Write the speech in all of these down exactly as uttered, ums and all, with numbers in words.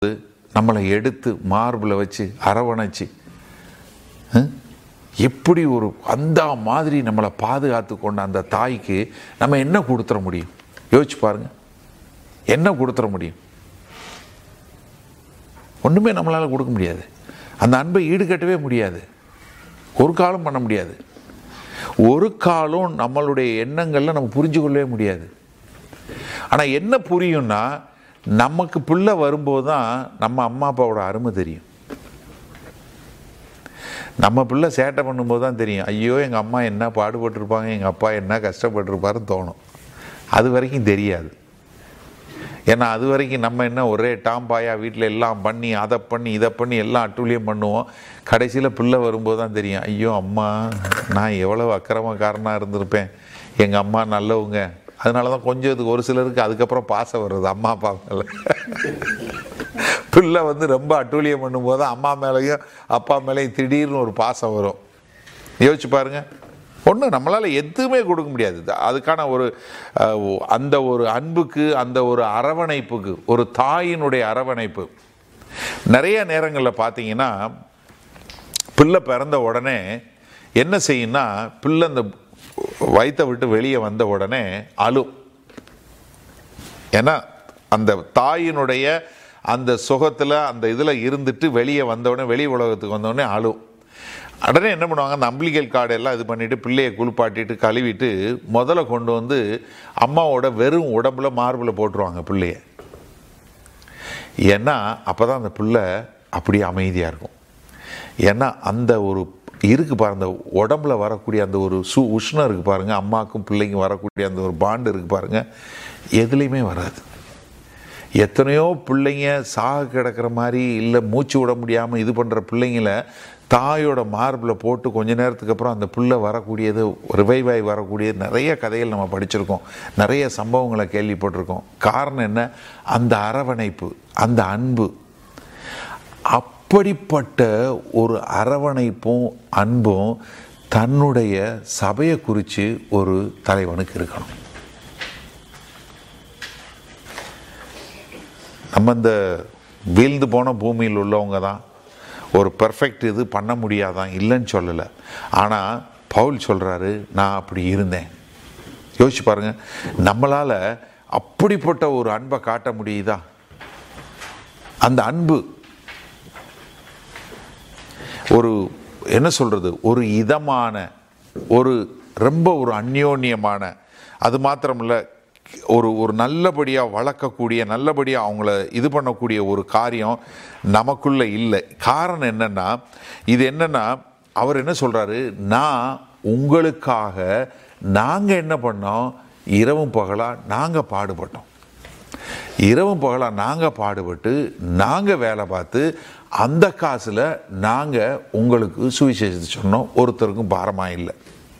நம்மளை எடுத்து மார்பில் வச்சு அரவணைச்சு எப்படி ஒரு அந்த மாதிரி நம்மளை பாதுகாத்து கொண்ட அந்த தாய்க்கு நம்ம என்ன கொடுத்துட முடியும்? யோசிச்சு பாருங்க, என்ன கொடுத்துட முடியும்? ஒன்றுமே நம்மளால் கொடுக்க முடியாது. அந்த அன்பை ஈடுகட்டவே முடியாது, ஒரு காலம் பண்ண முடியாது. ஒரு காலம் நம்மளுடைய எண்ணங்களில் நம்ம புரிஞ்சு கொள்ளவே முடியாது. ஆனால் என்ன புரியும்னா, நமக்கு பிள்ளை வரும்போது தான் நம்ம அம்மா அப்பாவோட அருமை தெரியும். நம்ம பிள்ளை சேட்டை பண்ணும்போது தான் தெரியும், ஐயோ எங்கள் அம்மா என்ன பாடுபட்டுருப்பாங்க, எங்கள் அப்பா என்ன கஷ்டப்பட்டுருப்பாருன்னு தோணும். அது வரைக்கும் தெரியாது. ஏன்னா அது வரைக்கும் நம்ம என்ன ஒரே டாம்பாயா வீட்டில் எல்லாம் பண்ணி அதை பண்ணி இதை பண்ணி எல்லாம் அட்டூழியம் பண்ணுவோம். கடைசியில் பிள்ளை வரும்போது தான் தெரியும், ஐயோ அம்மா நான் எவ்வளோ அக்கிரமக்காரனாக இருந்திருப்பேன், எங்கள் அம்மா நல்லவங்க. அதனால தான் கொஞ்சம் இதுக்கு ஒரு சிலருக்கு அதுக்கப்புறம் பாசம் வருது அம்மா அப்பா மேலே. பிள்ளை வந்து ரொம்ப அட்டூழியம் பண்ணும்போது அம்மா மேலேயும் அப்பா மேலேயும் திடீர்னு ஒரு பாசம் வரும். யோசிச்சு பாருங்கள். ஒன்று நம்மளால் எதுவுமே கொடுக்க முடியாது. அதுக்கான ஒரு அந்த ஒரு அன்புக்கு, அந்த ஒரு அரவணைப்புக்கு, ஒரு தாயினுடைய அரவணைப்பு. நிறைய நேரங்களில் பார்த்தீங்கன்னா பிள்ளை பிறந்த உடனே என்ன செய்யும்னா, பிள்ளை அந்த வயிற்றை விட்டு வெளியே வந்த உடனே அழும். ஏன்னா அந்த தாயினுடைய அந்த சுகத்தில் அந்த இதில் இருந்துட்டு வெளியே வந்தவுடனே, வெளி உலகத்துக்கு வந்தவுடனே அழும். உடனே என்ன பண்ணுவாங்க, அந்த அம்பிளிகல் கார்டு எல்லாம் இது பண்ணிவிட்டு பிள்ளையை குளிப்பாட்டிட்டு கழுவிட்டு முதல்ல கொண்டு வந்து அம்மாவோட வெறும் உடம்புல மார்பில் போட்டுருவாங்க பிள்ளைய. ஏன்னா அப்போ தான் அந்த பிள்ளை அப்படியே அமைதியாக இருக்கும். ஏன்னா அந்த ஒரு இருக்கு பாருங்க, அந்த உடம்புல வரக்கூடிய அந்த ஒரு சு உஷ்ணம் இருக்குது பாருங்கள், அம்மாவுக்கும் பிள்ளைக்கும் வரக்கூடிய அந்த ஒரு பாண்டு இருக்குது பாருங்கள், எதுலேயுமே வராது. எத்தனையோ பிள்ளைங்க சாக கிடக்கிற மாதிரி இல்லை மூச்சு விட முடியாமல் இது பண்ணுற பிள்ளைங்கள தாயோட மார்பில் போட்டு கொஞ்ச நேரத்துக்கு அப்புறம் அந்த பிள்ளை வரக்கூடியது, ரிவைவாய் வரக்கூடியது நிறைய கதைகள் நம்ம படிச்சிருக்கோம், நிறைய சம்பவங்களை கேள்விப்பட்டிருக்கோம். காரணம் என்ன? அந்த அரவணைப்பு, அந்த அன்பு. அப்படிப்பட்ட ஒரு அரவணைப்பும் அன்பும் தன்னுடைய சபையை குறித்து ஒரு தலைவனுக்கு இருக்கணும். நம்ம இந்த வீழ்ந்து போன பூமியில் உள்ளவங்க தான் ஒரு பெர்ஃபெக்ட் இது பண்ண முடியாதான், இல்லைன்னு சொல்லலை. ஆனால் பவுல் சொல்கிறாரு, நான் அப்படி இருந்தேன். யோசிச்சு பாருங்கள், நம்மளால் அப்படிப்பட்ட ஒரு அன்பை காட்ட முடியுதா? அந்த அன்பு ஒரு என்ன சொல்கிறது, ஒரு இதமான, ஒரு ரொம்ப ஒரு அந்யோன்யமான, அது மாத்திரமில்லை ஒரு ஒரு நல்லபடியாக வளர்க்கக்கூடிய, நல்லபடியாக அவங்கள இது பண்ணக்கூடிய ஒரு காரியம் நமக்குள்ளே இல்லை. காரணம் என்னென்னா, இது என்னென்னா அவர் என்ன சொல்கிறாரு, நான் உங்களுக்காக நாங்கள் என்ன பண்ணோம், இரவும் பகலாக நாங்கள் பாடுபட்டோம். இரவும் பகலாக நாங்கள் பாடுபட்டு நாங்கள் வேலை பார்த்து அந்த காசில் நாங்கள் உங்களுக்கு சுவிசேஷத்தை சொன்னோம், ஒருத்தருக்கும் பாரமாக இல்லை.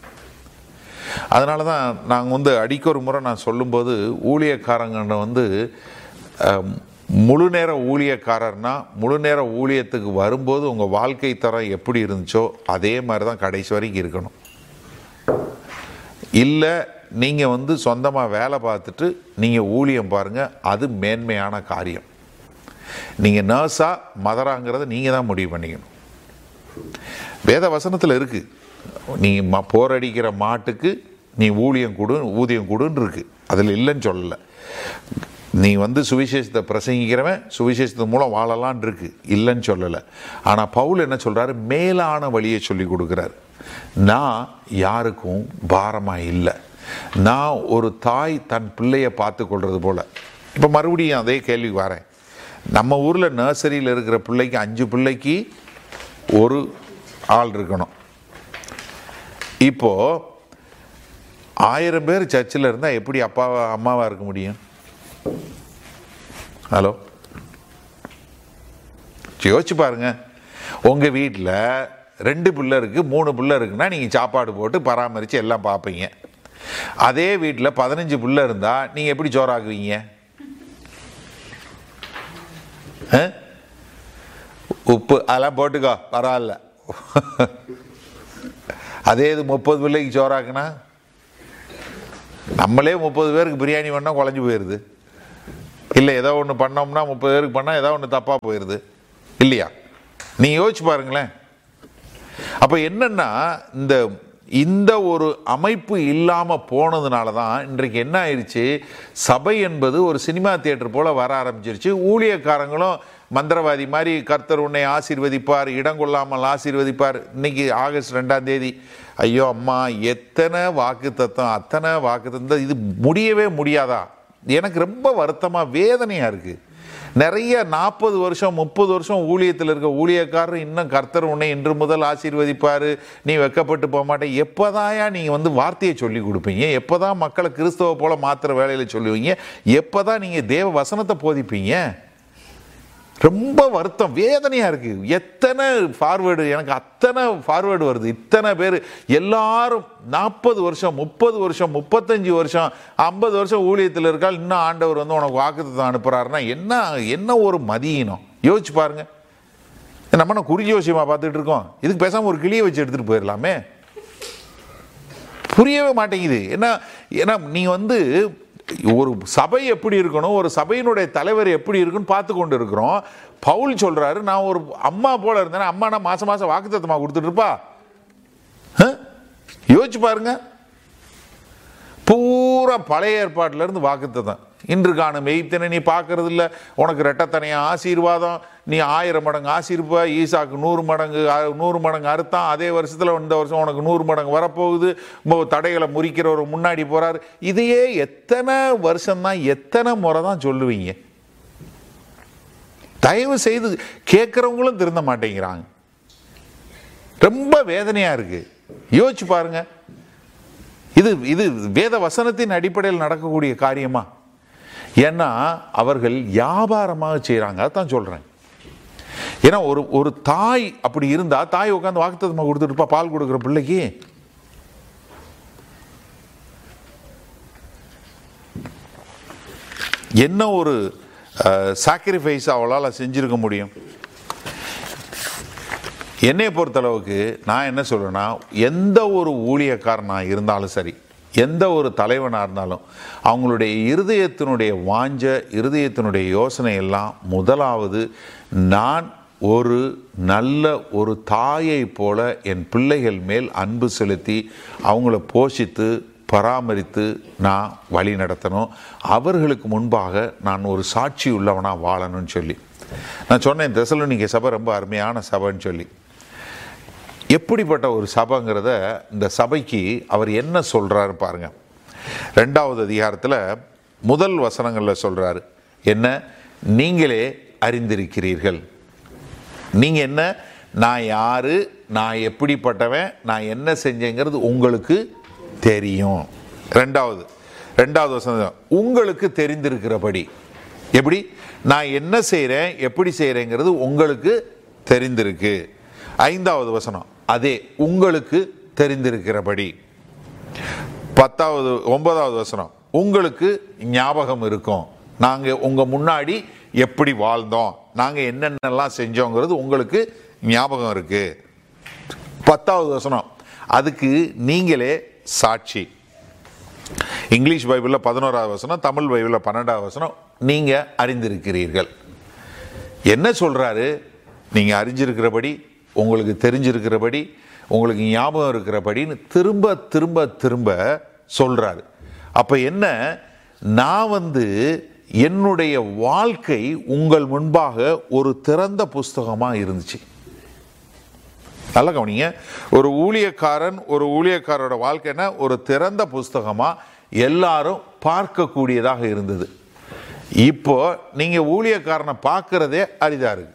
அதனால தான் நாங்கள் வந்து அடிக்க ஒரு முறை நான் சொல்லும்போது, ஊழியக்காரங்க வந்து முழு நேர ஊழியக்காரர்னா முழு நேர ஊழியத்துக்கு வரும்போது உங்கள் வாழ்க்கை தரம் எப்படி இருந்துச்சோ அதே மாதிரி தான் கடைசி வரைக்கும் இருக்கணும். இல்லை நீங்கள் வந்து சொந்தமாக வேலை பார்த்துட்டு நீங்கள் ஊழியம் பாருங்கள், அது மேன்மையான காரியம். நீங்கள் நர்ஸாக மதராங்கிறத நீங்கள் தான் முடிவு பண்ணிக்கணும். வேத வசனத்தில் இருக்குது, நீங்கள் போரடிக்கிற மாட்டுக்கு நீ ஊழியம் கொடு, ஊதியம் கொடுன்னு இருக்குது, அதில் இல்லைன்னு சொல்லலை. நீ வந்து சுவிசேஷத்தை பிரசங்கிக்கிறவன் சுவிசேஷத்து மூலம் வாழலான் இருக்கு, இல்லைன்னு சொல்லலை. ஆனால் பவுல் என்ன சொல்கிறாரு, மேலான வழியை சொல்லி கொடுக்குறாரு. நான் யாருக்கும் பாரமாக இல்லை. நான் ஒரு தாய் தன் பிள்ளையை பார்த்து கொள்வது போல். இப்போ மறுபடியும் அதே கேள்வி வரேன். நம்ம ஊரில் நர்சரியில் இருக்கிற பிள்ளைக்கு அஞ்சு பிள்ளைக்கு ஒரு ஆள் இருக்கணும். இப்போது ஆயிரம் பேர் சர்ச்சில் இருந்தால் எப்படி அப்பாவா அம்மாவாக இருக்க முடியும்? ஹலோ, யோசிச்சு பாருங்க. உங்கள் வீட்டில் ரெண்டு பிள்ளை இருக்குது, மூணு பிள்ளை இருக்குன்னா நீங்கள் சாப்பாடு போட்டு பராமரித்து எல்லாம் பார்ப்பீங்க. அதே வீட்டில் பதினஞ்சு பிள்ளை இருந்தால் நீங்கள் எப்படி சோறாக்குவீங்க? உப்பு அதெல்லாம் போட்டுக்கோ பரவாயில்ல. அதே இது முப்பது பிள்ளைக்கு சோறாக்குனா நம்மளே முப்பது பேருக்கு பிரியாணி பண்ணால் குழஞ்சி போயிடுது. இல்லை ஏதோ ஒன்று பண்ணோம்னா முப்பது பேருக்கு பண்ணால் ஏதோ ஒன்று தப்பாக போயிடுது இல்லையா? நீங்கள் யோசிச்சு பாருங்களேன். அப்போ என்னன்னா இந்த இந்த ஒரு அமைப்பு இல்லாமல் போனதுனால தான் இன்றைக்கு என்ன ஆயிடுச்சு, சபை என்பது ஒரு சினிமா தியேட்டர் போல் வர ஆரம்பிச்சிருச்சு. ஊழியக்காரங்களும் மந்திரவாதி மாதிரி கர்த்தர் உன்னை ஆசீர்வதிப்பார், இடம் கொள்ளாமல் ஆசீர்வதிப்பார். இன்னைக்கு ஆகஸ்ட் ரெண்டாம் தேதி, ஐயோ அம்மா, எத்தனை வாக்கு தத்துவம், அத்தனை வாக்கு தத்துவம், இது முடியவே முடியாதா? எனக்கு ரொம்ப வருத்தமாக வேதனையாக இருக்குது. நிறைய நாற்பது வருஷம் முப்பது வருஷம் ஊழியத்தில் இருக்க ஊழியக்காரர் இன்னும் கர்த்தர் உன்னை இன்று முதல் ஆசீர்வதிப்பார், நீ வெக்கப்பட்டு போக மாட்டேன். எப்போதாயா நீங்கள் வந்து வார்த்தையை சொல்லி கொடுப்பீங்க? எப்போதான் மக்களை கிறிஸ்தவ போல மாத்திர வேலையில் சொல்லுவீங்க? எப்போதான் நீங்கள் தேவ வசனத்தை போதிப்பீங்க? ரொம்ப வருத்தம், வேதனையாக இருக்குது. எத்தனை ஃபார்வேர்டு, எனக்கு அத்தனை ஃபார்வேர்டு வருது. இத்தனை பேர் எல்லாரும் நாற்பது வருஷம் முப்பது வருஷம் முப்பத்தஞ்சு வருஷம் ஐம்பது வருஷம் ஊழியத்தில் இருக்கால், இன்னும் ஆண்டவர் வந்து உனக்கு வாக்குத்தத்தம் அனுப்புகிறாருன்னா என்ன என்ன ஒரு மதியினம் யோசிச்சு பாருங்க. நம்ம என்ன குறி ஜோசியமாக பார்த்துட்டு இருக்கோம்? இதுக்கு பேசாமல் ஒரு கிளியை வச்சு எடுத்துகிட்டு போயிடலாமே. புரியவே மாட்டேங்குது. ஏன்னா ஏன்னா நீங்கள் வந்து ஒரு சபை எப்படி இருக்கணும், ஒரு சபையினுடைய தலைவர் எப்படி இருக்குன்னு பார்த்து கொண்டு இருக்கிறோம். பவுல் சொல்றாரு, நான் ஒரு அம்மா போல இருந்தேன், அம்மா நான் மாசம் மாசம் வாக்குத்தத்தமா கொடுத்துட்டு இருப்பா. யோசிச்சு பாருங்க. பூரா பழைய ஏற்பாட்டில இருந்து வாக்குத்தத்தம். இன்று காணும் எய்த்தனை நீ பார்க்கறது இல்லை, உனக்கு ரெட்டத்தனையா ஆசீர்வாதம், நீ ஆயிரம் மடங்கு ஆசீர்வா, ஈசாக்கு நூறு மடங்கு நூறு மடங்கு அறுத்தான், அதே வருஷத்தில் இந்த வருஷம் உனக்கு நூறு மடங்கு வரப்போகுது, தடைகளை முறிக்கிறவர் முன்னாடி போறாரு. இதையே எத்தனை வருஷம்தான், எத்தனை முறை தான் சொல்லுவீங்க? தயவு செய்து கேட்குறவங்களும் திருந்த மாட்டேங்கிறாங்க. ரொம்ப வேதனையா இருக்கு. யோசிச்சு பாருங்க. இது இது வேத வசனத்தின் அடிப்படையில் நடக்கக்கூடிய காரியமா? ஏன்னா அவர்கள் வியாபாரமாக செய்கிறாங்க. அதான் சொல்கிறேன். ஏன்னா ஒரு ஒரு தாய் அப்படி இருந்தா, தாய் உட்காந்து வாக்குத்தத்தமா கொடுத்துருப்பா பால் கொடுக்குற பிள்ளைக்கு. என்ன ஒரு சாக்ரிஃபைஸ் அவளால் செஞ்சிருக்க முடியும்? என்னை பொறுத்தளவுக்கு நான் என்ன சொல்றேன்னா, எந்த ஒரு ஊழியக்காரனாக இருந்தாலும் சரி, எந்த ஒரு தலைவனாக இருந்தாலும் அவங்களுடைய இருதயத்தினுடைய வாஞ்ச, இருதயத்தினுடைய யோசனை எல்லாம் முதலாவது, நான் ஒரு நல்ல ஒரு தாயை போல என் பிள்ளைகள் மேல் அன்பு செலுத்தி அவங்கள போஷித்து பராமரித்து நான் வழி நடத்தணும், அவர்களுக்கு முன்பாக நான் ஒரு சாட்சி உள்ளவனாக வாழணும்னு சொல்லி நான் சொன்னேன். தெசலோனிக்கே சபை ரொம்ப அருமையான சபைன்னு சொல்லி. எப்படிப்பட்ட ஒரு சபைங்கிறத இந்த சபைக்கு அவர் என்ன சொல்றாரு பாருங்க. ரெண்டாவது அதிகாரத்தில் முதல் வசனங்களில் சொல்றாரு, என்ன? நீங்களே அறிந்திருக்கிறீர்கள். நீங்க என்ன? நான் யாரு, நான் எப்படிப்பட்டவன், நான் என்ன செஞ்சேங்கிறது உங்களுக்கு தெரியும். ரெண்டாவது ரெண்டாவது வசனம், உங்களுக்கு தெரிந்திருக்கிறபடி. எப்படி? நான் என்ன செய்கிறேன், எப்படி செய்கிறேங்கிறது உங்களுக்கு தெரிந்திருக்கு. ஐந்தாவது வசனம், அதே உங்களுக்கு தெரிந்திருக்கிறபடி. பத்தாவது ஒன்பதாவது வசனம், உங்களுக்கு ஞாபகம் இருக்கும், நாங்கள் உங்கள் முன்னாடி எப்படி வாழ்ந்தோம், நாங்கள் என்னென்னலாம் செஞ்சோங்கிறது உங்களுக்கு ஞாபகம் இருக்கு. பத்தாவது வசனம், அதுக்கு நீங்களே சாட்சி. இங்கிலீஷ் பைபிளில் பதினோராவது வசனம், தமிழ் பைபிளில் பன்னெண்டாவது வசனம், நீங்கள் அறிந்திருக்கிறீர்கள். என்ன சொல்கிறாரு? நீங்கள் அறிஞ்சிருக்கிறபடி, உங்களுக்கு தெரிஞ்சிருக்கிறபடி, உங்களுக்கு ஞாபகம் இருக்கிறபடின்னு திரும்ப திரும்ப திரும்ப சொல்கிறாரு. அப்போ என்ன? நான் வந்து என்னுடைய வாழ்க்கை உங்கள் முன்பாக ஒரு திறந்த புஸ்தகமாக இருந்துச்சு. நல்லா கவனிங்க. ஒரு ஊழியக்காரன், ஒரு ஊழியக்காரோட வாழ்க்கைன்னா ஒரு திறந்த புஸ்தகமா எல்லாரும் பார்க்கக்கூடியதாக இருந்தது. இப்போ நீங்க ஊழியக்காரனை பார்க்கறதே அரிதா இருக்கு.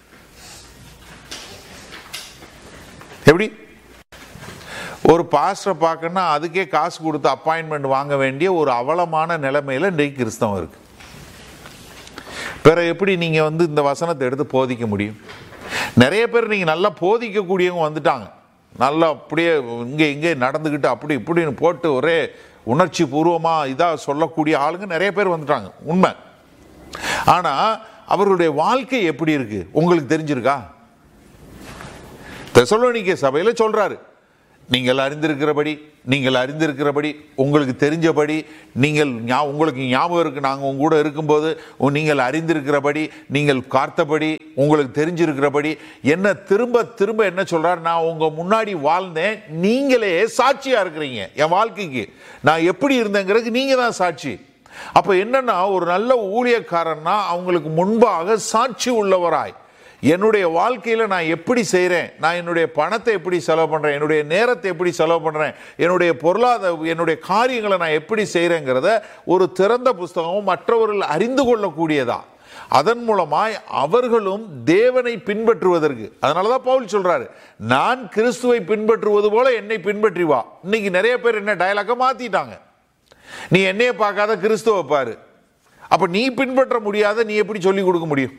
எப்படி? ஒரு பாஸ்டரை பார்க்கணும்னா அதுக்கே காசு கொடுத்து அப்பாயின்மெண்ட் வாங்க வேண்டிய ஒரு அவலமான நிலைமையில இன்றைக்கு கிறிஸ்தவம் இருக்கு. பிற எப்படி நீங்க வந்து இந்த வசனத்தை எடுத்து போதிக்க முடியும்? நிறைய பேர் நீங்கள் நல்லா போதிக்கக்கூடியவங்க வந்துட்டாங்க. நல்லா அப்படியே இங்கே இங்கே நடந்துக்கிட்டு அப்படி இப்படின்னு போட்டு ஒரே உணர்ச்சி பூர்வமாக இதாக சொல்லக்கூடிய ஆளுங்க நிறைய பேர் வந்துட்டாங்க, உண்மை. ஆனால் அவர்களுடைய வாழ்க்கை எப்படி இருக்கு உங்களுக்கு தெரிஞ்சிருக்கா? தெசலோனிக்கே சபையில் சொல்றாரு, நீங்கள் அறிந்திருக்கிறபடி நீங்கள் அறிந்திருக்கிறபடி உங்களுக்கு தெரிஞ்சபடி நீங்கள் உங்களுக்கு ஞாபகம் இருக்கு, நாங்கள் உங்க கூட இருக்கும்போது நீங்கள் அறிந்திருக்கிறபடி நீங்கள் காத்தபடி உங்களுக்கு தெரிஞ்சிருக்கிறபடி என்ன திரும்ப திரும்ப என்ன சொல்றார், நான் உங்க முன்னாடி வாழ்ந்தேன், நீங்களே சாட்சியா இருக்கிறீங்க. என் வாழ்க்கைக்கு நான் எப்படி இருந்தேங்கிறதுக்கு நீங்க தான் சாட்சி. அப்ப என்னன்னா, ஒரு நல்ல ஊழியக்காரன்னா அவங்களுக்கு முன்பாக சாட்சி உள்ளவராய், என்னுடைய வாழ்க்கையில நான் எப்படி செய்கிறேன், நான் என்னுடைய பணத்தை எப்படி செலவு பண்றேன், என்னுடைய நேரத்தை எப்படி செலவு பண்றேன், என்னுடைய பொருளாதார என்னுடைய காரியங்களை நான் எப்படி செய்கிறேங்கிறத ஒரு திறந்த புஸ்தகமும் மற்றவர்கள் அறிந்து கொள்ளக்கூடியதா. அதன் மூலமாய் அவர்களும் தேவனை பின்பற்றுவதற்கு, அதனாலதான் பவுல் சொல்றாரு, நான் கிறிஸ்துவை பின்பற்றுவது போல என்னை பின்பற்றி வா. இன்னைக்கு நிறைய பேர் என்ன டயலாக மாத்திட்டாங்க, நீ என்னைய பார்க்காத கிறிஸ்துவை பாரு. அப்ப நீ பின்பற்ற முடியாத நீ எப்படி சொல்லிக் கொடுக்க முடியும்?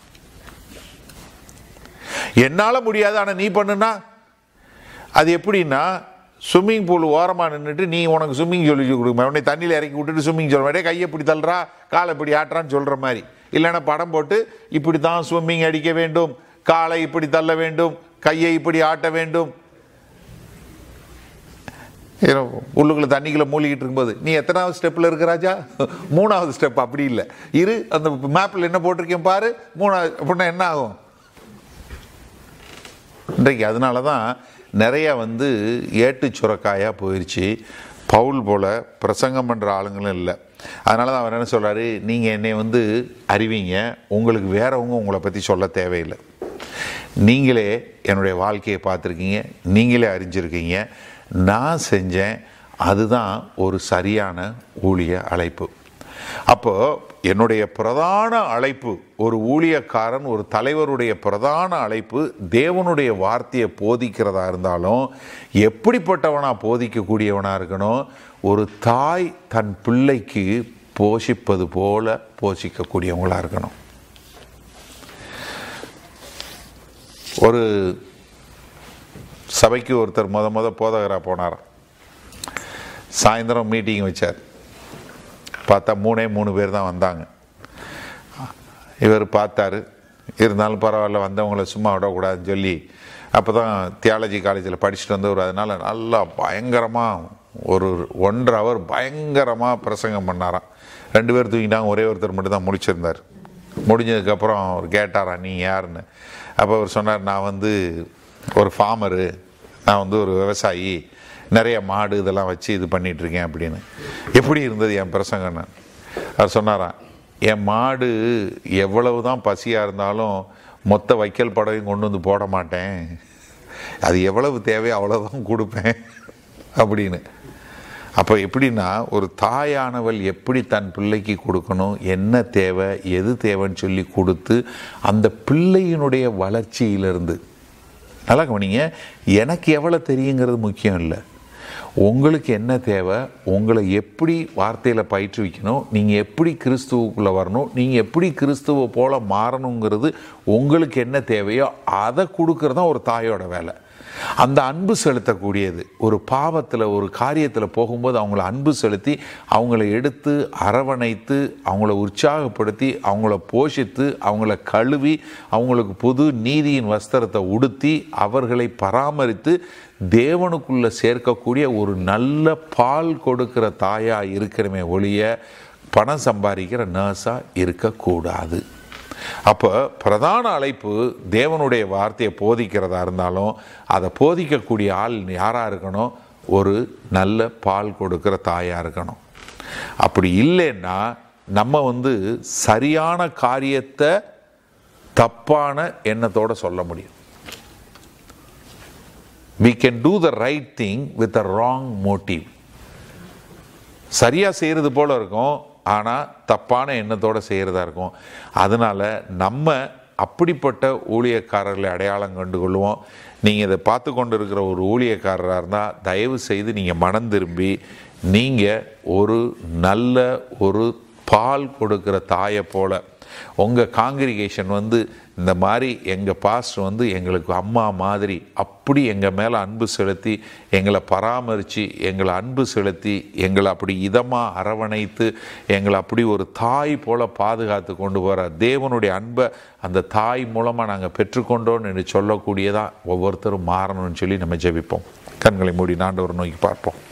என்னால முடியாது ஆனா நீ பண்ணுனா அது எப்படின்னா, ஸ்விம்மிங் பூல் ஓரமா நின்றுட்டு நீ உனக்கு ஸ்விம்மிங் சொல்லி கொடுக்க, உடனே தண்ணியில் இறக்கி விட்டுட்டு ஸ்விம்மிங் சொல்ல மாட்டே, கையை இப்படி தள்ளுறா காலை இப்படி ஆட்டுறான்னு சொல்ற மாதிரி. இல்லைன்னா படம் போட்டு இப்படி தான் ஸ்விம்மிங் அடிக்க வேண்டும், காலை இப்படி தள்ள வேண்டும், கையை இப்படி ஆட்ட வேண்டும். உள்ளுக்குள்ள தண்ணிக்குள்ள மூழ்கிட்டு இருக்கும்போது நீ எத்தனாவது ஸ்டெப்ல இருக்க ராஜா, மூணாவது ஸ்டெப். அப்படி இல்லை, இரு அந்த மேப்ல என்ன போட்டிருக்கேன் பாரு, மூணாவது. அப்படின்னா என்ன ஆகும் இன்றைக்கு? அதனால தான் நிறைய வந்து ஏட்டு சுரக்காயாக போயிடுச்சு. பவுல் போல பிரசங்கம் பண்ணுற ஆளுங்களும் இல்லை. அதனால தான் அவர் என்ன சொல்கிறாரு, நீங்கள் என்னை வந்து அறிவிங்க, உங்களுக்கு வேறவங்க உங்களை பற்றி சொல்ல தேவையில்லை. நீங்களே என்னுடைய வாழ்க்கையை பார்த்துருக்கீங்க, நீங்களே அறிஞ்சிருக்கீங்க, நான் செஞ்சேன். அதுதான் ஒரு சரியான ஊழிய அழைப்பு. அப்போ என்னுடைய பிரதான அழைப்பு, ஒரு ஊழியக்காரன் ஒரு தலைவருடைய பிரதான அழைப்பு தேவனுடைய வார்த்தையை போதிக்கிறதா இருந்தாலும் எப்படிப்பட்டவனா போதிக்கக்கூடியவனா இருக்கணும், ஒரு தாய் தன் பிள்ளைக்கு போஷிப்பது போல போஷிக்கக்கூடியவங்களா இருக்கணும். ஒரு சபைக்கு ஒருத்தர் முத முத போதகராக போனார். சாயந்தரம் மீட்டிங் வச்சார். பார்த்தா மூணே மூணு பேர் தான் வந்தாங்க. இவர் பார்த்தாரு, இருந்தாலும் பரவாயில்ல வந்தவங்கள சும்மா விடக்கூடாதுன்னு சொல்லி, அப்போ தான் தியாலஜி காலேஜில் படிச்சுட்டு வந்தவர். அதனால் நல்லா பயங்கரமாக ஒரு ஒன்றரை அவர் பயங்கரமாக பிரசங்கம் பண்ணாராம். ரெண்டு பேர் தூங்கிட்டாங்க, ஒரே ஒருத்தர் மட்டும் தான் முடிச்சிருந்தார். முடிஞ்சதுக்கப்புறம் அவர் கேட்டாரா நீ யாருன்னு. அப்போ அவர் சொன்னார், நான் வந்து ஒரு ஃபார்மரு, நான் வந்து ஒரு விவசாயி, நிறைய மாடு இதெல்லாம் வச்சு இது பண்ணிகிட்ருக்கேன் அப்படின்னு. எப்படி இருந்தது என் பிரசங்கன்னு அவர் சொன்னாராம், என் மாடு எவ்வளவு தான் பசியாக இருந்தாலும் மொத்த வைக்கல் படவையும் கொண்டு வந்து போட மாட்டேன், அது எவ்வளவு தேவையோ அவ்வளோதான் கொடுப்பேன் அப்படின்னு. அப்போ எப்படின்னா, ஒரு தாயானவள் எப்படி தன் பிள்ளைக்கு கொடுக்கணும், என்ன தேவை எது தேவைன்னு சொல்லி கொடுத்து அந்த பிள்ளையினுடைய வளர்ச்சியிலிருந்து, நல்லா கவனிங்க, எனக்கு எவ்வளோ தெரியுங்கிறது முக்கியம் இல்லை, உங்களுக்கு என்ன தேவை, உங்களை எப்படி வார்த்தையில் பயிற்றுவிக்கணும், நீங்கள் எப்படி கிறிஸ்துவுக்குள்ளே வரணும், நீங்கள் எப்படி கிறிஸ்துவை போல மாறணுங்கிறது உங்களுக்கு என்ன தேவையோ அதை கொடுக்கறது தான் ஒரு தாயோட வேலை. அந்த அன்பு செலுத்தக்கூடியது, ஒரு பாவத்தில் ஒரு காரியத்தில் போகும்போது அவங்கள அன்பு செலுத்தி அவங்கள எடுத்து அரவணைத்து அவங்கள உற்சாகப்படுத்தி அவங்கள போஷித்து அவங்கள கழுவி அவங்களுக்கு புது நீதியின் வஸ்திரத்தை உடுத்தி அவர்களை பராமரித்து தேவனுக்குள்ளே சேர்க்கக்கூடிய ஒரு நல்ல பால் கொடுக்கிற தாயாக இருக்கிறமே ஒழிய பணம் சம்பாதிக்கிற நர்ஸாக இருக்கக்கூடாது. அப்போ பிரதான அழைப்பு தேவனுடைய வார்த்தையை போதிக்கிறதா இருந்தாலும் அதை போதிக்கக்கூடிய ஆள் யாராக இருக்கணும், ஒரு நல்ல பால் கொடுக்கிற தாயாக இருக்கணும். அப்படி இல்லைன்னா நம்ம வந்து சரியான காரியத்தை தப்பான எண்ணத்தோடு சொல்ல முடியும். We can do the right thing with a wrong motive. சரியாக செய்கிறது போல இருக்கும், ஆனால் தப்பான எண்ணத்தோடு செய்கிறதா இருக்கும். அதனால் நம்ம அப்படிப்பட்ட ஊழியக்காரர்களை அடையாளம் கண்டு கொள்வோம். நீங்கள் இதை பார்த்து கொண்டு இருக்கிற ஒரு ஊழியக்காரராக இருந்தால் தயவு செய்து நீங்கள் மனம் திரும்பி நீங்கள் ஒரு நல்ல ஒரு பால் கொடுக்கிற தாயை போல உங்கள் காங்கிரிகேஷன் வந்து இந்த மாதிரி எங்கள் பாஸ்டர் வந்து எங்களுக்கு அம்மா மாதிரி அப்படி எங்கள் மேலே அன்பு செலுத்தி எங்களை பராமரித்து எங்களை அன்பு செலுத்தி எங்களை அப்படி இதமாக அரவணைத்து எங்களை அப்படி ஒரு தாய் போல் பாதுகாத்து கொண்டு போகிற தேவனுடைய அன்பை அந்த தாய் மூலமாக நாங்கள் பெற்றுக்கொண்டோன்னு சொல்லக்கூடியதாக ஒவ்வொருத்தரும் மாறணும்னு சொல்லி நம்ம ஜெபிப்போம். கண்களை மூடி ஆண்டவரை நோக்கி பார்ப்போம்.